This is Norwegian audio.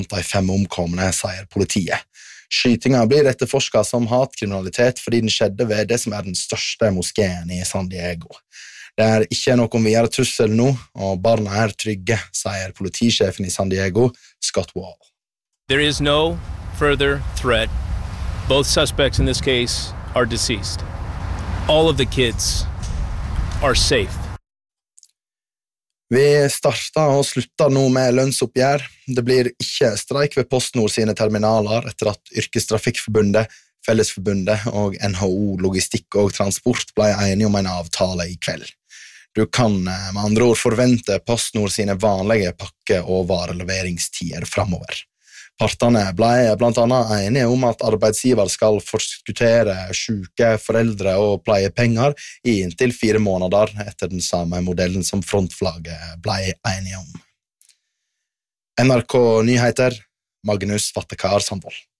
De 5 omkomne, sier politiet. Skytingen blir etterforsket som hatkriminalitet fordi den skjedde ved det som den største moskeen i San Diego. Det ikke noen videre trussel nå, og barna trygge, sier politisjefen i San Diego, Scott Wall. There is no further threat. Both suspects in this case are deceased. All of the kids are safe. Vi starter og slutter nå med lønnsoppgjør. Det blir ikke streik ved PostNord sine terminaler etter at Yrkestrafikkforbundet, Fellesforbundet og NHO Logistikk og Transport ble enige om en avtale i kveld. Du kan med andre ord forvente PostNord sine vanlige pakke- og vareleveringstider fremover. Partene ble blant annet enige om at arbeidsgiver skal forskuttere syke, foreldre og pleiepenger i inntil 4 måneder etter den samme modellen som frontflagget ble enige om. NRK Nyheter, Magnus Vattekar Sandvold.